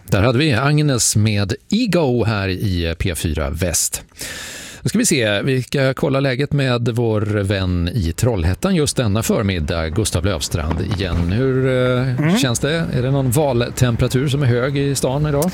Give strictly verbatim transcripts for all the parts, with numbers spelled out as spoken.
Där hade vi Agnes med Ego här i P fyra Väst. Då ska vi se, vi ska kolla läget med vår vän i Trollhättan just denna förmiddag, Gustav Löfstrand igen. Hur eh, mm. känns det? Är det någon valtemperatur som är hög i stan idag?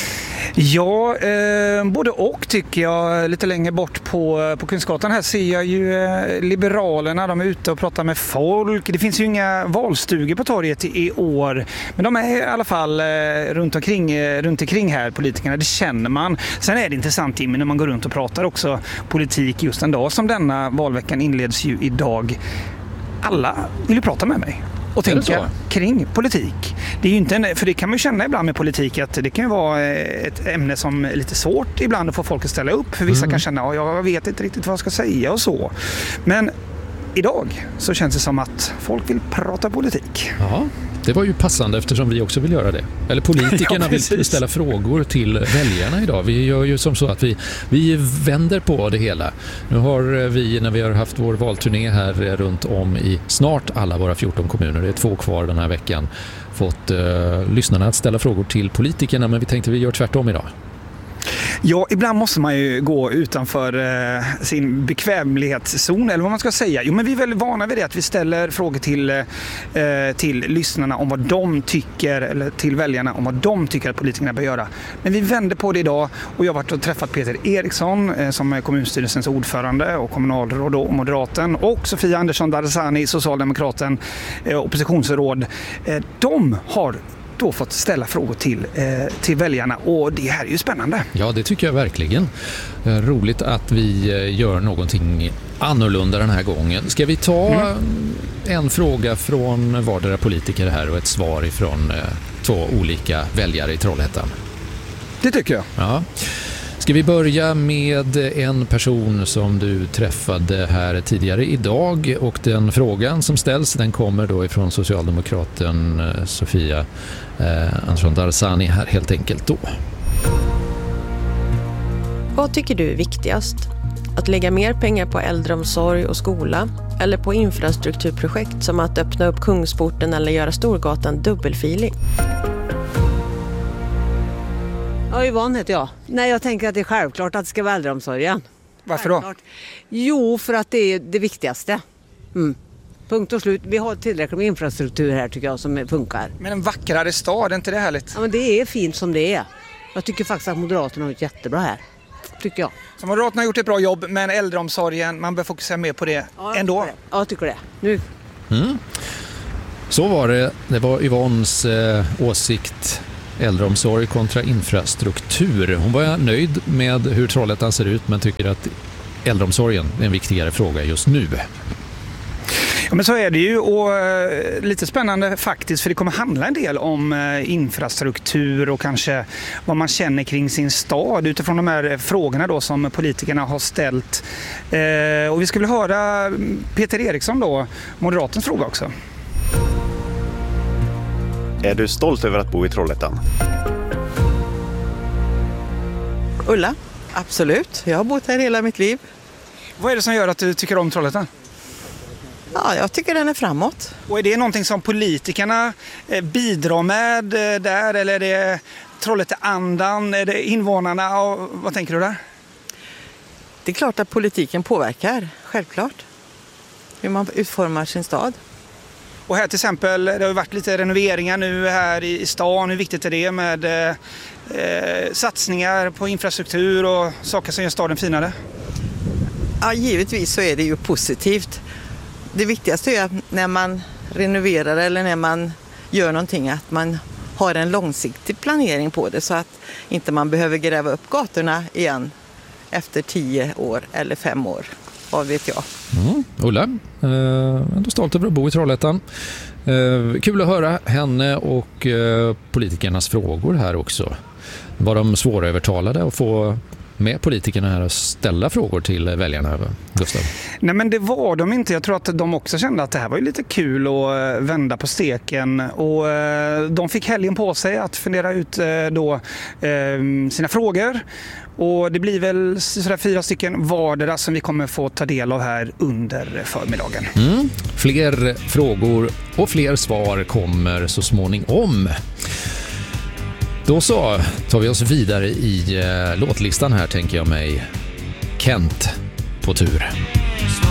Ja, eh, både och tycker jag. Lite längre bort på, på Kungsgatan här ser jag ju eh, Liberalerna, de är ute och pratar med folk. Det finns ju inga valstugor på torget i, i år, men de är i alla fall eh, runt, omkring, eh, runt omkring här, politikerna, det känner man. Sen är det intressant, Jimmy, när man går runt och pratar också politik just en dag som denna valveckan inleds ju idag. Alla vill ju prata med mig och tänka kring politik. Det är ju inte en, för det kan man ju känna ibland med politik att det kan ju vara ett ämne som är lite svårt ibland att få folk att ställa upp. För vissa mm. kan känna att jag vet inte riktigt vad jag ska säga och så. Men idag så känns det som att folk vill prata politik. Ja, det var ju passande eftersom vi också vill göra det. Eller politikerna ja, vill ställa frågor till väljarna idag. Vi gör ju som så att vi, vi vänder på det hela. Nu har vi, när vi har haft vår valturné här runt om i snart alla våra fjorton kommuner, det är två kvar den här veckan, fått uh, lyssnarna att ställa frågor till politikerna, men vi tänkte vi gör tvärtom idag. Ja, ibland måste man ju gå utanför eh, sin bekvämlighetszon, eller vad man ska säga. Jo, men vi är väldigt vana vid det, att vi ställer frågor till, eh, till lyssnarna om vad de tycker, eller till väljarna om vad de tycker att politikerna bör göra. Men vi vänder på det idag, och jag har varit och träffat Peter Eriksson eh, som är kommunstyrelsens ordförande och kommunalråd och moderaten, och Sofia Andersson Darzani, socialdemokraten, eh, oppositionsråd. Eh, de har då fått ställa frågor till, eh, till väljarna, och det här är ju spännande. Ja, det tycker jag verkligen. Roligt att vi gör någonting annorlunda den här gången. Ska vi ta mm. en fråga från vardera politiker här och ett svar ifrån eh, två olika väljare i Trollhättan? Det tycker jag. Ja. Ska vi börja med en person som du träffade här tidigare idag, och den frågan som ställs, den kommer då ifrån socialdemokraten Sofia eh, Andersson Darzani här helt enkelt då. Vad tycker du är viktigast? Att lägga mer pengar på äldreomsorg och skola, eller på infrastrukturprojekt som att öppna upp Kungsporten eller göra Storgatan dubbelfilig? Ja, Yvonne heter jag. Nej, jag tänker att det är självklart att det ska vara äldreomsorgen. Varför då? Självklart. Jo, för att det är det viktigaste. Mm. Punkt och slut. Vi har tillräckligt med infrastruktur här, tycker jag, som funkar. Men en vackrare stad, är inte det härligt? Ja, men det är fint som det är. Jag tycker faktiskt att Moderaterna har gjort jättebra här. Tycker jag. Så Moderaterna har gjort ett bra jobb, men äldreomsorgen, man bör fokusera mer på det ja, ändå. Det. Ja, jag tycker det. Nu. Mm. Så var det. Det var Yvonnes eh, åsikt. Äldreomsorg kontra infrastruktur. Hon var nöjd med hur Trollhättan ser ut, men tycker att äldreomsorgen är en viktigare fråga just nu. Ja, men så är det ju, och eh, lite spännande faktiskt, för det kommer handla en del om eh, infrastruktur och kanske vad man känner kring sin stad utifrån de här frågorna då som politikerna har ställt. Eh, och vi ska väl höra Peter Eriksson då, Moderatens fråga också. Är du stolt över att bo i Trollhättan? Ulla, absolut. Jag har bott här hela mitt liv. Vad är det som gör att du tycker om Trollhättan? Ja, jag tycker den är framåt. Och är det någonting som politikerna bidrar med där, eller är det Trollhätteandan, är det invånarna? Vad tänker du där? Det är klart att politiken påverkar, självklart. Hur man utformar sin stad. Och här till exempel, det har ju varit lite renoveringar nu här i stan. Hur viktigt är det med eh, satsningar på infrastruktur och saker som gör staden finare? Ja, givetvis så är det ju positivt. Det viktigaste är att när man renoverar eller när man gör någonting, att man har en långsiktig planering på det, så att inte man behöver gräva upp gatorna igen efter tio år eller fem år. Vad vet jag. Mm, Ulla, eh, ändå stolt över att bo i Trollhättan. Eh, kul att höra henne och eh, politikernas frågor här också. Var de svårövertalade att få med politikerna här och ställa frågor till väljarna, Gustav? Nej, men det var de inte. Jag tror att de också kände att det här var ju lite kul att vända på steken, och de fick helgen på sig att fundera ut då sina frågor. Och det blir väl sådär fyra stycken vardera som vi kommer få ta del av här under förmiddagen. Mm. Fler frågor och fler svar kommer så småningom. Då så tar vi oss vidare i eh, låtlistan här, tänker jag mig. Kent på tur.